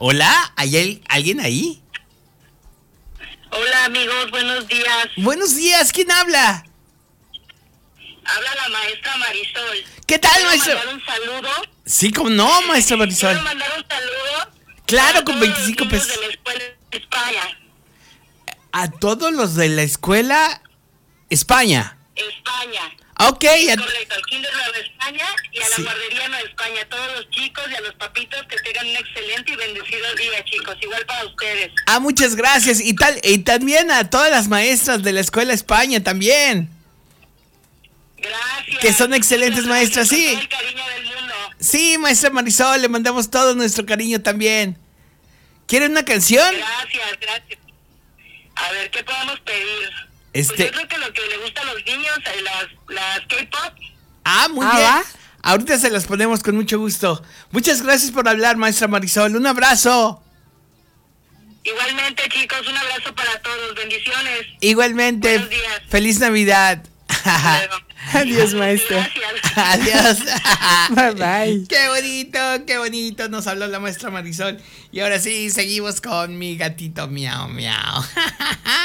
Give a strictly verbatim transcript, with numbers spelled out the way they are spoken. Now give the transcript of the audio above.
Hola, ¿hay al- alguien ahí? Hola amigos, buenos días. Buenos días, ¿quién habla? Habla la maestra Marisol. ¿Qué tal, Quiero maestro? mandar un saludo. Sí, como no, maestra Marisol. Quiero mandar un saludo. Claro, a con todos veinticinco los niños pesos. de la escuela de España. A todos los de la escuela España. España. Ok, a- Correcto, al Kinder Nueva España y a la Sí. guardería Nueva España. A todos los chicos y a los papitos que tengan un excelente y bendecido día, chicos. Igual para ustedes. ah, muchas gracias. Y tal, y también a todas las maestras de la escuela España también. Gracias. Que son excelentes Muchas maestras, gracias, sí. con todo el cariño del mundo. Sí, maestra Marisol, le mandamos todo nuestro cariño también. ¿Quiere una canción? Gracias, gracias. A ver, ¿qué podemos pedir? Este- Pues yo creo que lo que le gusta a los niños, eh, las, las K-pop. Ah, muy Ah, bien. ¿va? Ahorita se las ponemos con mucho gusto. Muchas gracias por hablar, maestra Marisol. Un abrazo. Igualmente, chicos, un abrazo para todos. Bendiciones. Igualmente. Buenos días. Feliz Navidad. Hasta luego. Adiós, maestra. Gracias. Adiós. Bye, bye. Qué bonito, qué bonito nos habló la maestra Marisol. Y ahora sí, seguimos con mi gatito miau miau.